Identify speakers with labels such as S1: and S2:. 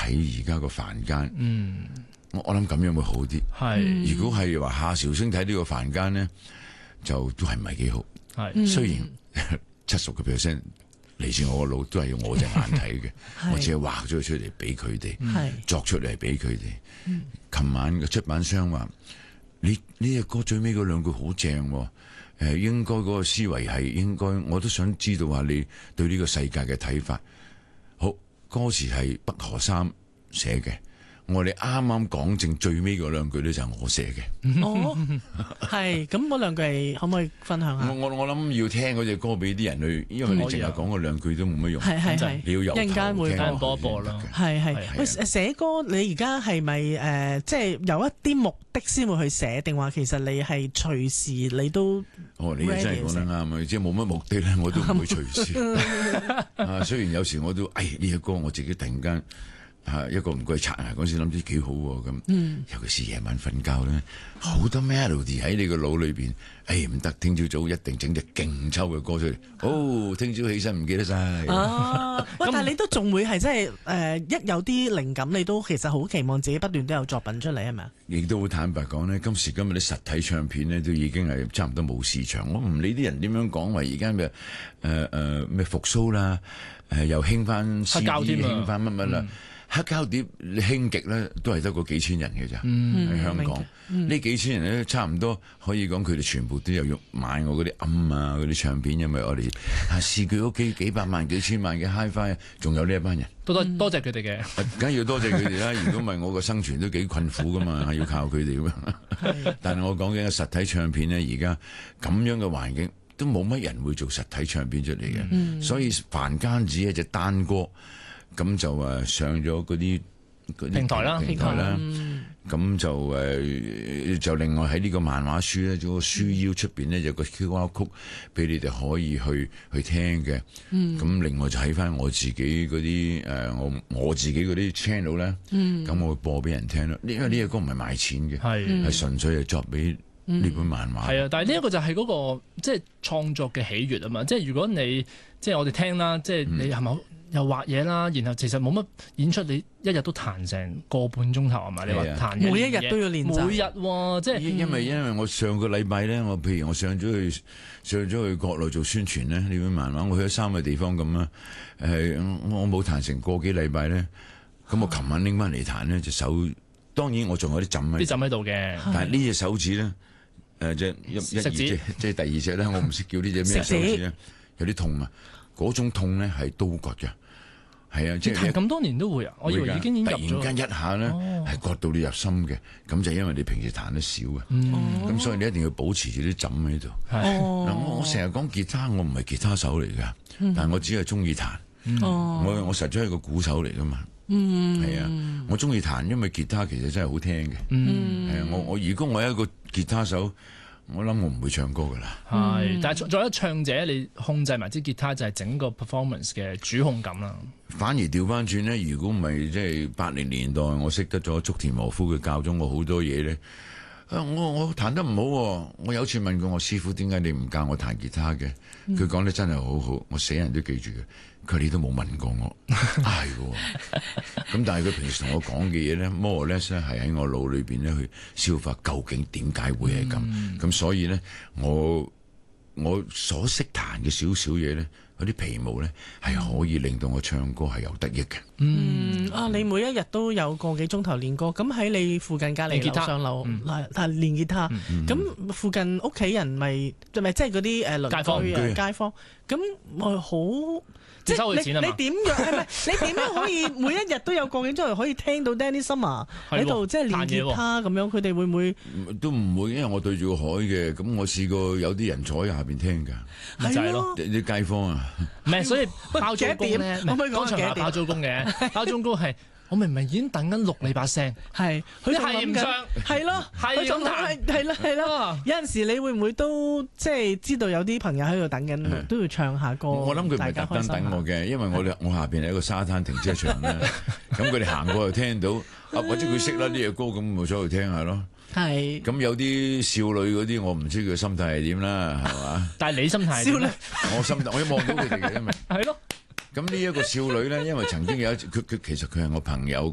S1: 睇而家個凡間。我諗咁樣會好啲。
S2: 係，
S1: 如果係話夏韶聲睇呢個凡間咧，就都係唔係幾好。
S2: 係，
S1: 雖然70%嚟自我個腦，都係用我隻眼睇嘅，我只係畫咗出嚟俾佢哋，作出嚟俾佢哋。琴晚嘅出版商話：你呢隻歌最尾嗰兩句好正喎，應該嗰個思維係應該，我都想知道下你對呢個世界嘅睇法。好，歌詞係北河三寫嘅。我哋啱啱講正最尾嗰兩句咧就係我寫嘅。
S3: 哦，係咁嗰兩句係可唔可以分享下？
S1: 我諗要聽嗰隻歌俾啲人去，因為你淨係講嗰兩句都冇乜用。
S3: 係
S1: 你要由頭
S3: 一陣間會
S1: 聽
S2: 播一播咯。
S3: 係。喂，寫歌你而家係咪即係有一啲目的先會去寫，定話其實你係隨時你都？
S1: 哦，你真係講得啱啊！即係冇乜目的咧，我都唔會隨時。雖然有時我都呢隻歌我自己突然間。一個唔該刷牙嗰時諗住幾好喎咁，尤其是夜晚瞓覺咧，好多 melody 喺你個腦裏邊，唔得，聽朝早一定整隻勁抽嘅歌出嚟，聽朝起身唔記得晒。
S3: 但係你都仲會係即係一有啲靈感，你都其實好期望自己不斷都有作品出嚟係咪啊？
S1: 亦都好坦白講咧，今時今日啲實體唱片咧都已經係差唔多冇市場。我唔理啲人點樣講話，而家咩咩復甦啦，又興翻 CD，興翻乜乜啦。黑膠碟你興極咧，都係得個幾千人嘅咋。喺香港呢幾千人咧，差唔多可以講佢哋全部都有用買我嗰啲嗰啲唱片，因為我哋試佢屋企幾百萬幾千萬嘅 HiFi， 仲有呢一班人，
S2: 多謝佢哋嘅，
S1: 梗係要多謝佢哋啦。如果唔係我個生存都幾困苦噶嘛，係要靠佢哋噶。但係我講緊實體唱片咧，而家咁樣嘅環境都冇乜人會做實體唱片出嚟嘅，所以凡間只係一隻單歌。咁就上咗嗰啲
S2: 平台啦，
S1: 咁就另外喺呢個漫畫書咧，嗰個書腰出邊咧有個 QR code 俾你哋可以去聽嘅。咁另外就喺翻我自己嗰啲我自己嗰啲 channel 咧，咁我會播俾人聽咯。因為呢個歌唔係賣錢嘅，係純粹係作俾呢本漫畫。
S2: 係啊，但係呢一個就係嗰個即係創作嘅喜悅啊嘛。即係如果你即係我哋聽啦，即係你係咪又畫嘢啦，然後其實冇乜演出，你一日都彈成個半鐘頭係嘛？你話彈
S3: 每一日都要練習，
S2: 每日喎，即係
S1: 因為我上個禮拜咧，譬如我上咗去國內做宣傳咧，呢本漫畫我去咗3個地方咁啦，我冇彈成個幾禮拜咧，咁我琴晚拎翻嚟彈呢隻手，當然我仲有啲枕
S2: 喺度嘅，
S1: 但係呢隻手指咧，即係第二隻咧，我唔識叫呢隻咩手指咧，有啲痛啊，嗰種痛咧係刀割嘅。係啊，即係
S2: 咁多年都會啊！我以為已經入咗。
S1: 突然間一下咧，係割到你入心嘅，咁就因為你平時彈得少嘅，咁所以你一定要保持住啲枕喺度。嗱，我成日講吉他，我唔係吉他手嚟噶，但係我只係中意彈。我實在係個鼓手嚟噶嘛。係啊，我中意彈，因為吉他其實真係好聽嘅。係啊，我如果我係一個吉他手，我諗我唔會唱歌噶啦。
S2: 係，但係作為一唱者，你控制埋支吉他就係整個 performance 嘅主控感啦。
S1: 反而調翻轉咧，如果唔係即係80年代，我識得咗竹田和夫，佢教咗我好多嘢咧。我彈得唔好，我有次問過我師傅，點解你唔教我彈吉他嘅？佢講得真係好好，我死人都記住嘅。佢你都冇問過我，係嘅。咁但係佢平時同我講嘅嘢咧 more or less 咧係喺我腦裏邊咧去消化，究竟點解會係咁？咁所以咧，我所識彈嘅少少嘢咧，嗰啲皮毛咧係可以令到我唱歌係有得益嘅。
S3: 你每一日都有個幾鐘頭練歌，咁喺你附近隔離樓上樓練吉他，咁附近屋企人咪即係嗰啲鄰居街坊，咁咪好。即係你點樣係咪？你點樣可以每一日都有個幾鐘頭可以聽到 Danny Summer 喺度即係練吉他咁樣？佢哋會唔會？都唔會，因為我對住個海嘅。咁我試過有啲人坐喺下邊聽㗎，就係咯啲街坊啊。
S2: 唔係，所以包租公咧，剛才話包租公嘅包租公係。我明明已經等緊錄你把聲，
S3: 係佢係唔唱，係咯，係咁彈，係咯。有陣時你會唔會都即係知道有啲朋友喺度等緊，都要唱下歌？我諗佢唔係特登等我嘅，因為我下邊係一個沙灘停車場咧，咁佢哋行過就聽到，或者佢識啦呢隻歌，咁咪上去聽下咯。係。咁有啲少女嗰啲，我唔知佢心態係點啦，係嘛？但係你心態少女，我心態，我一望到佢哋嘅，因為係咯。咁呢一個少女咧，因為曾經有一佢其實佢係我朋友。